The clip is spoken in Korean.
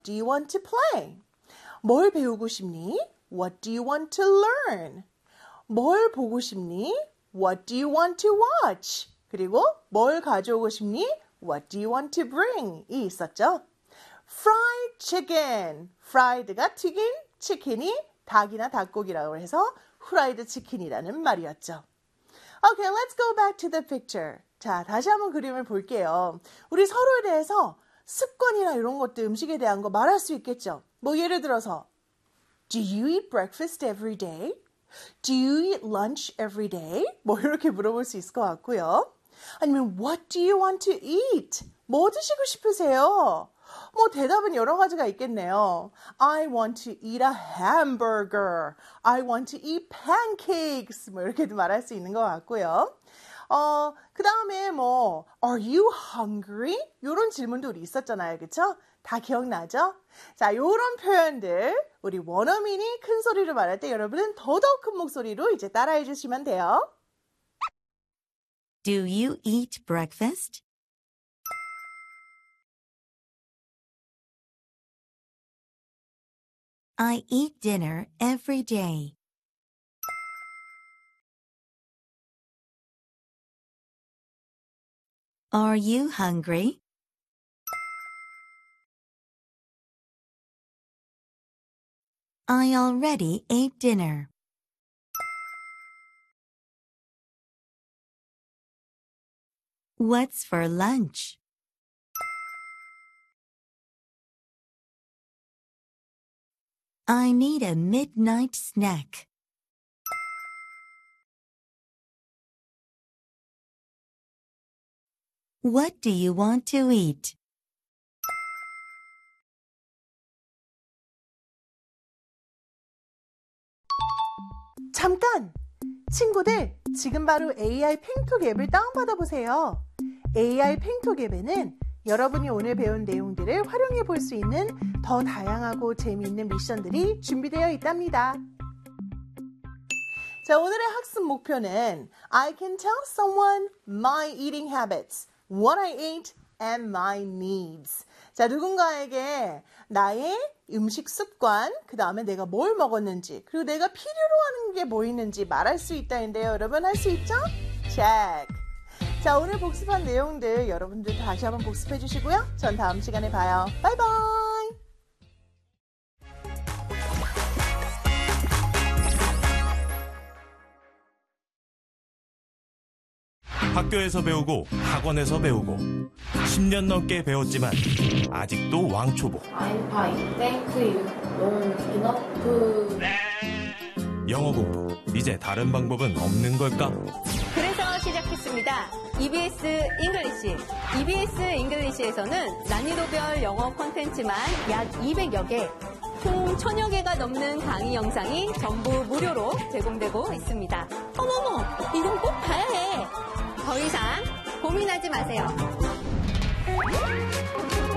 do you want to play? 뭘 배우고 싶니? What do you want to learn? 뭘 보고 싶니? What do you want to watch? 그리고 뭘 가져오고 싶니? What do you want to bring? 이 있었죠. Fried chicken. fried가 튀긴, chicken이 닭이나 닭고기라고 해서 후라이드 치킨이라는 말이었죠. Okay, let's go back to the picture. 자, 다시 한번 그림을 볼게요. 우리 서로에 대해서 습관이나 이런 것들, 음식에 대한 거 말할 수 있겠죠. 뭐 예를 들어서 Do you eat breakfast every day? Do you eat lunch every day? 뭐 이렇게 물어볼 수 있을 것 같고요. 아니면 What do you want to eat? 뭐 드시고 싶으세요? 뭐 대답은 여러 가지가 있겠네요. I want to eat a hamburger. I want to eat pancakes. 뭐 이렇게도 말할 수 있는 것 같고요. 그 다음에 뭐 Are you hungry? 이런 질문도 우리 있었잖아요. 그쵸? 다 기억나죠? 자, 요런 표현들 우리 원어민이 큰 소리로 말할 때 여러분은 더더욱 큰 목소리로 이제 따라해 주시면 돼요. Do you eat breakfast? I eat dinner every day. Are you hungry? I already ate dinner. What's for lunch? I need a midnight snack. What do you want to eat? 잠깐! 친구들, 지금 바로 AI 팽톡 앱을 다운받아 보세요. AI 팽톡 앱에는 여러분이 오늘 배운 내용들을 활용해 볼 수 있는 더 다양하고 재미있는 미션들이 준비되어 있답니다. 자, 오늘의 학습 목표는 I can tell someone my eating habits, what I ate, and my needs. 자, 누군가에게 나의 음식 습관, 그 다음에 내가 뭘 먹었는지, 그리고 내가 필요로 하는 게 뭐 있는지 말할 수 있다는데요. 여러분 할 수 있죠? 체크! 자, 오늘 복습한 내용들 여러분들 다시 한번 복습해 주시고요. 전 다음 시간에 봐요. 바이바이! 학교에서 배우고 학원에서 배우고 10년 넘게 배웠지만 아직도 왕초보. I'm fine. Thank you. enough. 영어 공부 이제 다른 방법은 없는 걸까? 그래서 시작했습니다. EBS 잉글리시. EBS 잉글리시에서는 난이도별 영어 콘텐츠만 약 200여 개, 총 1000여 개가 넘는 강의 영상이 전부 무료로 제공되고 있습니다. 어머머, 이건 꼭 봐야 해. 더 이상 고민하지 마세요.